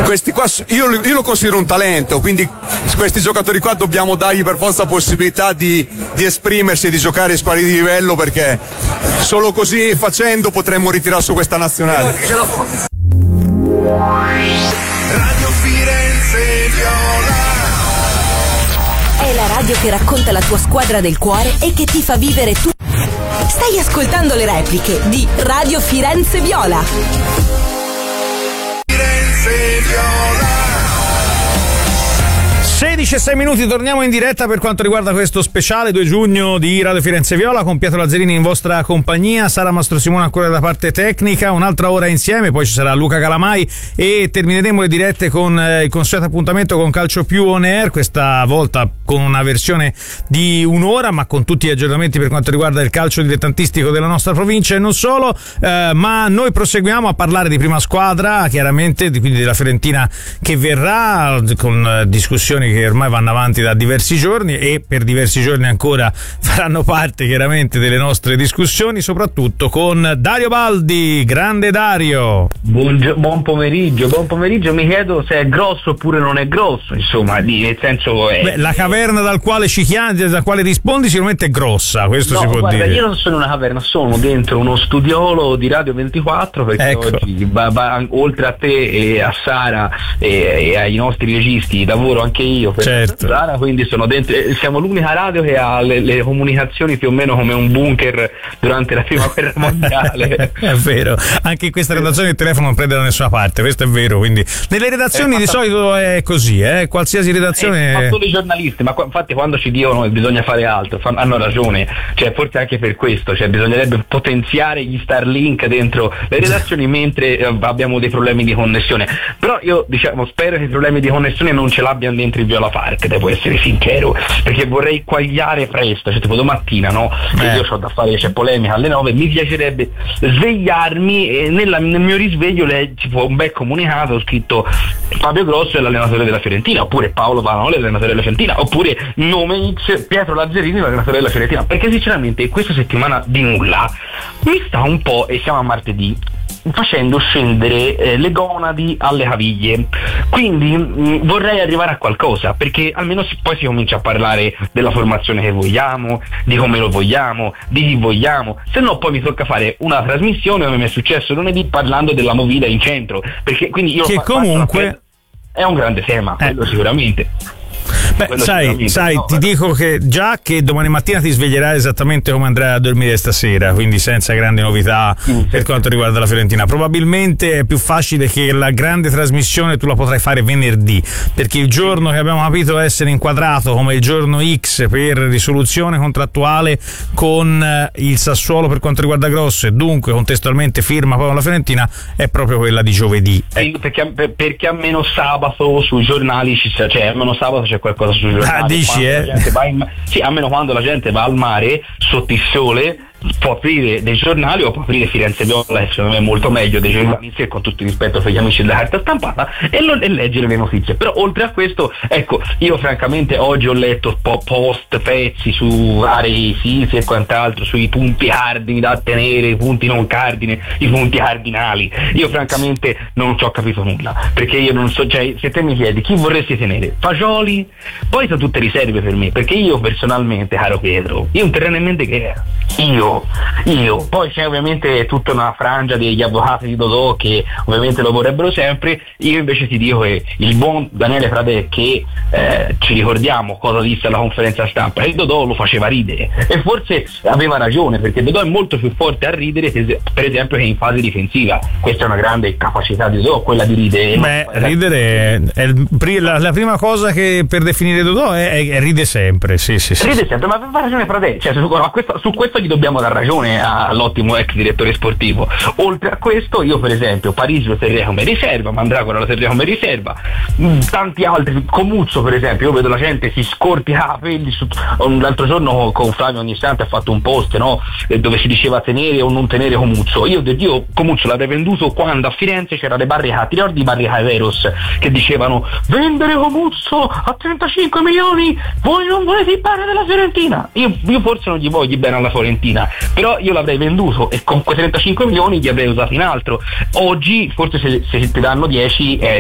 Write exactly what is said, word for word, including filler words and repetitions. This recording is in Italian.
questi qua, io, io lo considero un talento, quindi questi giocatori qua dobbiamo dargli per forza possibilità di, di esprimersi e di giocare a squadre di livello, perché solo così facendo potremmo ritirare su questa nazionale. Radio Firenze Viola. È la radio che racconta la tua squadra del cuore e che ti fa vivere tu. Stai ascoltando le repliche di Radio Firenze Viola. Firenze Viola. sedici e sei minuti, torniamo in diretta per quanto riguarda questo speciale due giugno di Radio Firenze Viola con Pietro Lazzarini in vostra compagnia, Sara Mastrosimone ancora da parte tecnica, un'altra ora insieme, poi ci sarà Luca Calamai e termineremo le dirette con eh, il consueto appuntamento con Calcio Più On Air, questa volta con una versione di un'ora ma con tutti gli aggiornamenti per quanto riguarda il calcio dilettantistico della nostra provincia e non solo, eh, ma noi proseguiamo a parlare di prima squadra, chiaramente, quindi della Fiorentina che verrà, con eh, discussioni che ormai vanno avanti da diversi giorni e per diversi giorni ancora faranno parte chiaramente delle nostre discussioni, soprattutto con Dario Baldi. Grande Dario, buon, buon pomeriggio buon pomeriggio mi chiedo se è grosso oppure non è grosso, insomma, nel senso è... Beh, la caverna dal quale ci chiami, dal quale rispondi sicuramente è grossa, questo no, si può guarda, dire. Io non sono in una caverna, sono dentro uno studiolo di Radio ventiquattro, perché ecco. oggi ba, ba, oltre a te e a Sara e, e ai nostri registi lavoro anche io per certo. Sara, quindi sono dentro, siamo l'unica radio che ha le, le comunicazioni più o meno come un bunker durante la prima guerra mondiale. È vero, anche in questa redazione il telefono non prende da nessuna parte, questo è vero, quindi nelle redazioni eh, di solito è così, eh? Qualsiasi redazione... Eh, ma solo i giornalisti, ma infatti quando ci dicono che bisogna fare altro hanno ragione, cioè forse anche per questo, cioè bisognerebbe potenziare gli Starlink dentro le redazioni mentre eh, abbiamo dei problemi di connessione, però io diciamo spero che i problemi di connessione non ce l'abbiano dentro il Viola Park, devo essere sincero, perché vorrei quagliare presto, cioè tipo domattina, no? Che eh. io ho da fare, c'è polemica alle nove, mi piacerebbe svegliarmi e nella, nel mio risveglio le, tipo un bel comunicato scritto Fabio Grosso è l'allenatore della Fiorentina, oppure Paolo Vanoli è l'allenatore della Fiorentina, oppure nome X Pietro Lazzarini l'allenatore della Fiorentina, perché sinceramente questa settimana di nulla mi sta un po', e siamo a martedì, facendo scendere eh, le gonadi alle caviglie, quindi mh, vorrei arrivare a qualcosa, perché almeno si, poi si comincia a parlare della formazione che vogliamo, di come lo vogliamo, di chi vogliamo, se no poi mi tocca fare una trasmissione come mi è successo lunedì parlando della movida in centro, perché quindi io che fa- comunque è un grande tema, eh. quello sicuramente. Beh, Quello sai, sai no, ti eh. dico che già che domani mattina ti sveglierai esattamente come andrai a dormire stasera, quindi senza grandi novità mm, per quanto riguarda la Fiorentina. Probabilmente è più facile che la grande trasmissione tu la potrai fare venerdì, perché il giorno che abbiamo capito essere inquadrato come il giorno X per risoluzione contrattuale con il Sassuolo per quanto riguarda Grosso e dunque contestualmente firma poi con la Fiorentina è proprio quella di giovedì. Sì, perché, perché almeno sabato sui giornali ci sia, cioè almeno sabato c'è qualcosa sui giornali. Ah, dici, eh? La gente va in, sì, almeno quando la gente va al mare sotto il sole può aprire dei giornali o può aprire Firenze Viola, che secondo me è molto meglio dei giornali in sé, con tutto il rispetto per gli amici della carta stampata, e, lo, e leggere le notizie. Però oltre a questo, ecco, io francamente oggi ho letto po- post, pezzi su vari siti e quant'altro, sui punti cardini da tenere, i punti non cardine, i punti cardinali. Io francamente non ci ho capito nulla, perché io non so, cioè se te mi chiedi chi vorresti tenere, Fagioli, poi sono tutte riserve per me, perché io personalmente, caro Pietro, io un terreno in mente che io io, poi c'è ovviamente tutta una frangia degli avvocati di Dodò che ovviamente lo vorrebbero sempre, io invece ti dico che il buon Daniele Pradè, che eh, ci ricordiamo cosa disse alla conferenza stampa, e Dodò lo faceva ridere, e forse aveva ragione, perché Dodò è molto più forte a ridere che, per esempio, che in fase difensiva. Questa è una grande capacità di Dodò, quella di ridere. Beh, ridere è il, la, la prima cosa che per definire Dodò è, è, è ride sempre, sì sì sì. Ride sempre, ma aveva ragione Pradè, cioè, su, questo, su questo gli dobbiamo dar ragione all'ottimo ex direttore sportivo. Oltre a questo, io per esempio Parisi lo terrei come riserva, Mandragora lo terrei come riserva, tanti altri, Comuzzo per esempio, io vedo la gente si scorpia i capelli su, l'altro giorno con Flavio ogni istante ha fatto un post, no, dove si diceva tenere o non tenere Comuzzo. Io, io Comuzzo l'avrei venduto quando a Firenze c'era le barricate, ti ricordi i barricate Veros che dicevano vendere Comuzzo a trentacinque milioni, voi non volete il bene della Fiorentina? Io, io forse non gli voglio bene alla Fiorentina, però io l'avrei venduto e con quei trentacinque milioni li avrei usati in altro. Oggi forse se, se ti danno dieci eh,